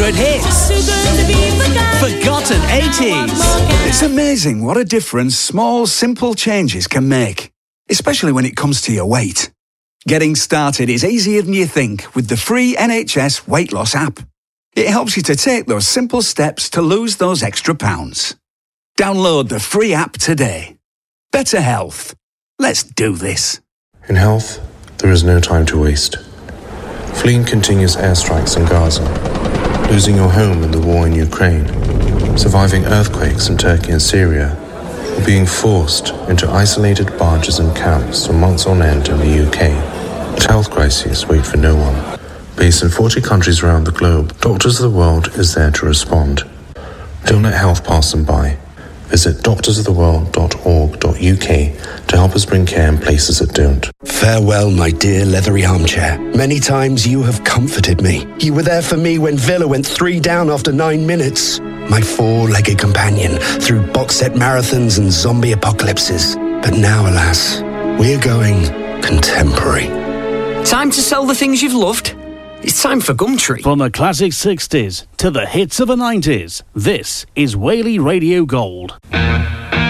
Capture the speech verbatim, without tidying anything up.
hundred hits. Forgotten eighties. It's amazing what a difference small, simple changes can make, especially when it comes to your weight. Getting started is easier than you think with the free N H S Weight Loss app. It helps you to take those simple steps to lose those extra pounds. Download the free app today. Better health. Let's do this. In health, there is no time to waste. Fleeing continuous airstrikes in Gaza, losing your home in the war in Ukraine, surviving earthquakes in Turkey and Syria, or being forced into isolated barges and camps for months on end in the U K. But health crises wait for no one. Based in forty countries around the globe, Doctors of the World is there to respond. Don't let health pass them by. Visit doctors of the world dot org dot U K to help us bring care in places that don't. Farewell, my dear leathery armchair. Many times you have comforted me. You were there for me when Villa went three down after nine minutes. My four-legged companion through box set marathons and zombie apocalypses. But now, alas, we're going contemporary. Time to sell the things you've loved. It's time for Gumtree. From the classic sixties to the hits of the nineties, this is Whaley Radio Gold.